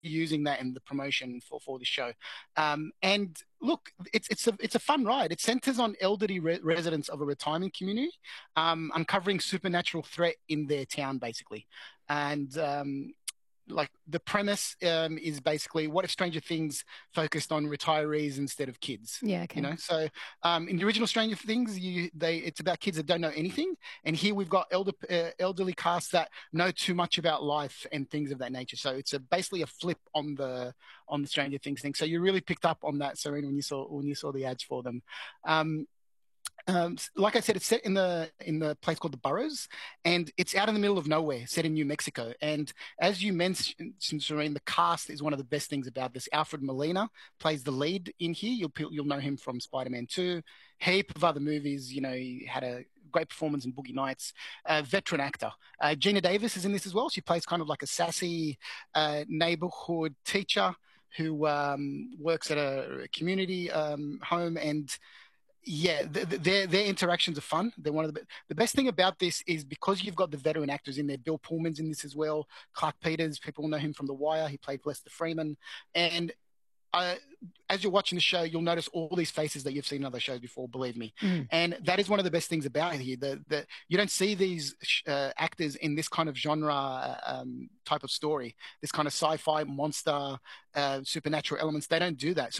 using that in the promotion for the show. And look, it's a fun ride. It centers on elderly residents of a retirement community, uncovering supernatural threat in their town, basically. And like the premise is basically, what if Stranger Things focused on retirees instead of kids? Yeah, You okay. know, so in the original Stranger Things, it's about kids that don't know anything, and here we've got elderly cast that know too much about life and things of that nature. So it's basically a flip on the Stranger Things thing. So you really picked up on that, Serena, when you saw the ads for them. Um, like I said, it's set in the place called the Burrows, and it's out in the middle of nowhere, set in New Mexico. And as you mentioned, Serene, the cast is one of the best things about this. Alfred Molina plays the lead in here. You'll know him from Spider-Man 2, heap of other movies. You know, he had a great performance in Boogie Nights. Veteran actor. Gina Davis is in this as well. She plays kind of like a sassy neighborhood teacher who works at a community home. And yeah, their interactions are fun. They're one of the best thing about this is because you've got the veteran actors in there. Bill Pullman's in this as well. Clark Peters, people know him from The Wire. He played Lester Freeman, and uh, as you're watching the show, you'll notice all these faces that you've seen in other shows before. Believe me, Mm. and that is one of the best things about it here. That you don't see these actors in this kind of genre type of story, this kind of sci-fi monster, supernatural elements. They don't do that. So